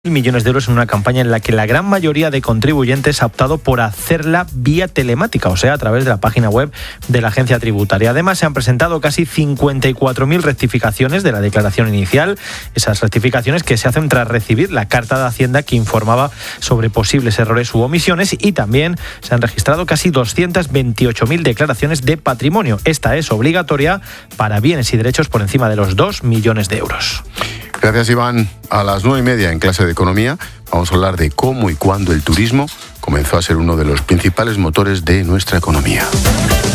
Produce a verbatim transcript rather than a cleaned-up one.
millones de euros en una campaña en la que la gran mayoría de contribuyentes ha optado por hacerla vía telemática, o sea, a través de la página web de la agencia tributaria. Además, se han presentado casi cincuenta y cuatro mil rectificaciones de la declaración inicial, esas rectificaciones que se hacen tras recibir la carta de Hacienda que informaba sobre posibles errores u omisiones, y también se han registrado casi doscientas veintiocho mil declaraciones de patrimonio. Esta es obligatoria para bienes y derechos por encima de los dos millones de euros. Gracias, Iván. A las nueve y media en clase de Economía vamos a hablar de cómo y cuándo el turismo comenzó a ser uno de los principales motores de nuestra economía.